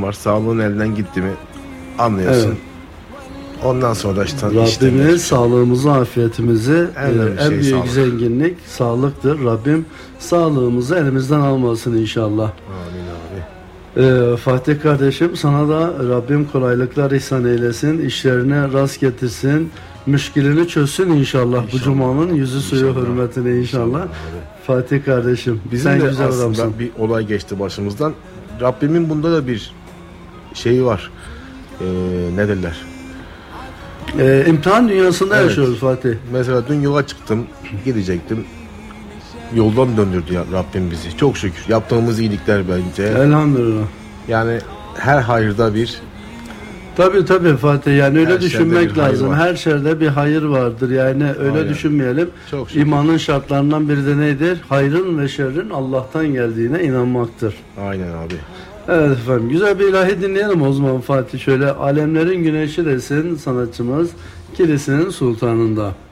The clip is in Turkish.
sağlık var. Sağlığın elinden gitti mi anlıyorsun. Evet. Ondan sonra işte Rabbimiz sağlığımızı, afiyetimizi, en büyük sağlık. zenginlik sağlıktır. Rabbim sağlığımızı elimizden almasın inşallah. Amin abi. Fatih kardeşim, sana da Rabbim kolaylıklar ihsan eylesin, işlerine rast getirsin, müşkilini çözsün inşallah. Bu cumanın yüzü suyu İnşallah. Hürmetine inşallah. Abi. Fatih kardeşim, Bizim sen de güzel aslında adamsın. bir olay geçti başımızdan. Rabbimin bunda da bir şeyi var. Ne derler? İmtihan dünyasında Evet. yaşıyoruz Fatih. Mesela dün yola çıktım, gidecektim. Yoldan döndürdü ya Rabbim bizi. Çok şükür. Yaptığımız iyilikler bence. Elhamdülillah. Yani her hayırda bir Tabii Fatih, yani öyle Her şeyde düşünmek bir hayır lazım. var. Her şerde bir hayır vardır. Yani öyle Aynen. düşünmeyelim. Çok şükür. İmanın şartlarından biri de nedir? Hayrın ve şerrin Allah'tan geldiğine inanmaktır. aynen abi. Evet efendim, güzel bir ilahi dinleyelim o zaman Fatih. Şöyle alemlerin güneşi desin sanatçımız, kilisinin sultanında.